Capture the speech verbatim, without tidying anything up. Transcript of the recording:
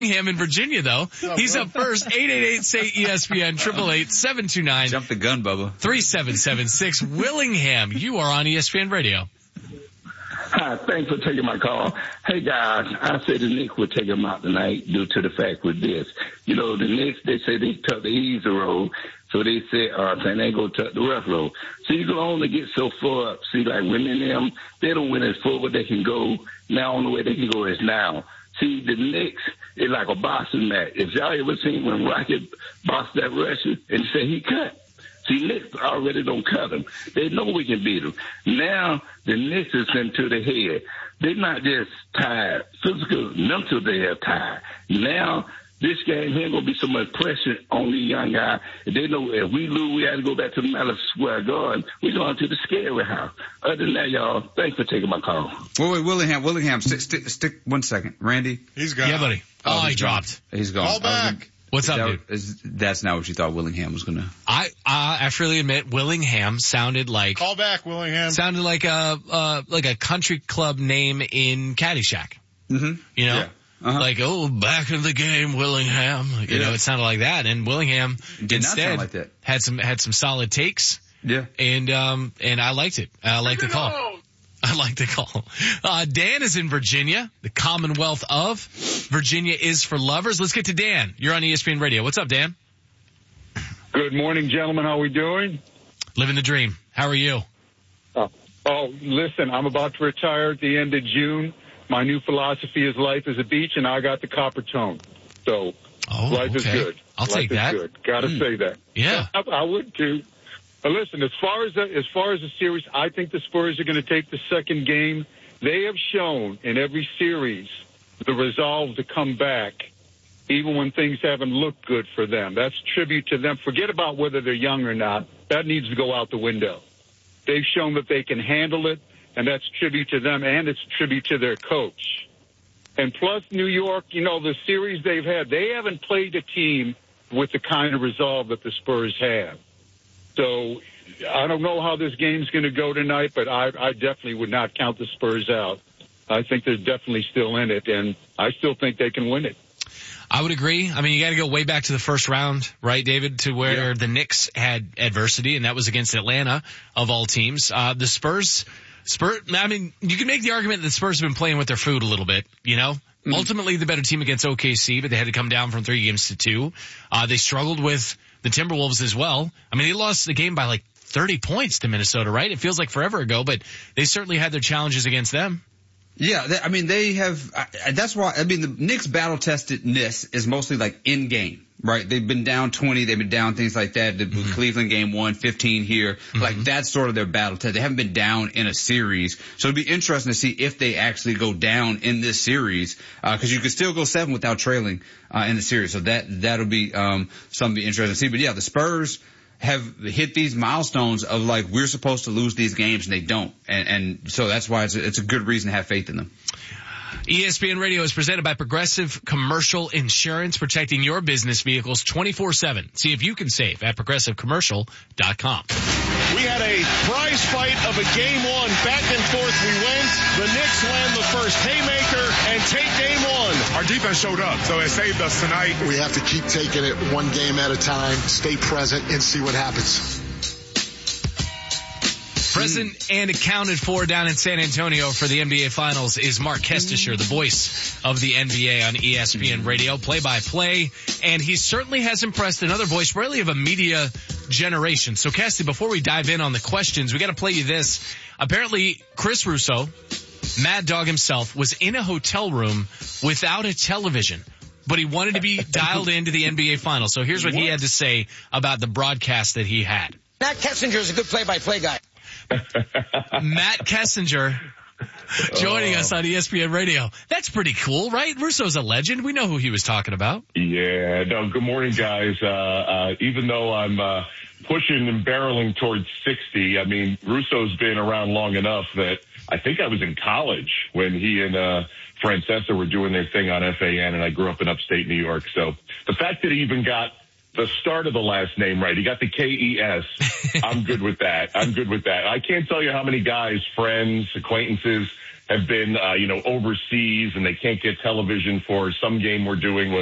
Willingham in Virginia, though. He's up first. eight eight eight, S A Y, E S P N, eight eight eight, seven two nine. Jump the gun, Bubba. three seven seven six. Willingham, you are on E S P N Radio. Hi, thanks for taking my call. Hey, guys, I said the Knicks would take them out tonight due to the fact with this. You know, the Knicks, they say they took the easy road, so they said, uh, saying they go took the rough road. So you can only get so far up. See, like women them, they don't win as far as they can go. Now, only way they can go is now. See, the Knicks is like a boxing match. If y'all ever seen when Rocket boxed that Russian and said he cut, see, Knicks already don't cut him. They know we can beat him. Now, the Knicks is into the head. They're not just tired. Physical, mental, they are tired. Now, this game ain't going to be so much pressure on the young guy. They know if we lose, we have to go back to the Madison Square Garden. We're going to the scary house. Other than that, y'all, thanks for taking my call. Wait, wait, Willingham, Willingham, stick, stick, stick one second. Randy? He's gone. Yeah, buddy. Oh, Oh, he dropped. He's gone. Call back. What's up, That, dude? is, that's not what you thought Willingham was going to. I, uh, I freely admit Willingham sounded like, Call back, Willingham. sounded like a, uh, like a country club name in Caddyshack. Mm-hmm. You know? Yeah. Uh-huh. Like, oh, back in the game, Willingham. You Yeah. know, it sounded like that. And Willingham Did not instead sound like that. had some, had some solid takes. Yeah. And, um, and I liked it. I liked the call. I like the call. Uh, Dan is in Virginia, the Commonwealth of Virginia is for lovers. Let's get to Dan. You're on E S P N Radio. What's up, Dan? Good morning, gentlemen. How are we doing? Living the dream. How are you? Oh, oh, listen, I'm about to retire at the end of June. My new philosophy is life is a beach, and I got the copper tone. So Oh, life is okay. good. I'll life take is that. good. Got to Mm. say that. Yeah. I, I would too. But listen, as far as the, as far as the series, I think the Spurs are going to take the second game. They have shown in every series the resolve to come back, even when things haven't looked good for them. That's tribute to them. Forget about whether they're young or not. That needs to go out the window. They've shown that they can handle it, and that's tribute to them, and it's tribute to their coach. And plus, New York, you know, the series they've had, they haven't played a team with the kind of resolve that the Spurs have. So I don't know how this game's going to go tonight, but I, I definitely would not count the Spurs out. I think they're definitely still in it, and I still think they can win it. I would agree. I mean, you got to go way back to the first round, right, David, to where Yeah. the Knicks had adversity, and that was against Atlanta, of all teams. Uh, the Spurs, Spurs, I mean, you can make the argument that the Spurs have been playing with their food a little bit, you know? Mm-hmm. Ultimately, the better team against O K C, but they had to come down from three games to two. Uh, they struggled with the Timberwolves as well. I mean, they lost the game by like thirty points to Minnesota, right? It feels like forever ago, but they certainly had their challenges against them. Yeah, they, I mean, they have, I, that's why, I mean, the Knicks battle-testedness is mostly like in-game, right? They've been down twenty, they've been down things like that. The mm-hmm. Cleveland game one, fifteen here. Mm-hmm. Like, that's sort of their battle test. They haven't been down in a series. So it'd be interesting to see if they actually go down in this series, uh, cause you could still go seven without trailing, uh, in the series. So that, that'll be, um, something to be interesting to see. But yeah, the Spurs have hit these milestones of like, we're supposed to lose these games and they don't. And, and so that's why it's a, it's a good reason to have faith in them. E S P N Radio is presented by Progressive Commercial Insurance, protecting your business vehicles twenty-four seven. See if you can save at progressive commercial dot com. We had a prize fight of a game one. Back and forth we went. The Knicks land the first haymaker and take game one. Our defense showed up, so it saved us tonight. We have to keep taking it one game at a time, stay present, and see what happens. Present and accounted for down in San Antonio for the N B A Finals is Mark Kestisher, the voice of the N B A on E S P N Radio, play-by-play. And he certainly has impressed another voice, really, of a media generation. So, Kesty, before we dive in on the questions, we got to play you this. Apparently, Chris Russo, Mad Dog himself, was in a hotel room without a television, but he wanted to be dialed into the N B A Finals. So here's what, what he had to say about the broadcast that he had. Matt Kessinger is a good play-by-play guy. Matt Kessinger joining oh. us on E S P N Radio. That's pretty cool, right? Russo's a legend. We know who he was talking about. Yeah. No, good morning, guys. Uh, uh, even though I'm uh, pushing and barreling towards sixty, I mean, Russo's been around long enough that I think I was in college when he and uh, Francesa were doing their thing on F A N, and I grew up in upstate New York. So the fact that he even got the start of the last name right, he got the K E S, I'm good with that. I'm good with that. I can't tell you how many guys, friends, acquaintances have been, uh, you know, overseas and they can't get television for some game we're doing